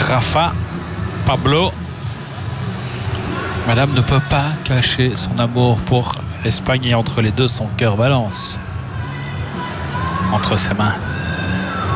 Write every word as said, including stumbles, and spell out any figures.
Rafa, Pablo. Madame ne peut pas cacher son amour pour l'Espagne et entre les deux, son cœur balance entre ses mains.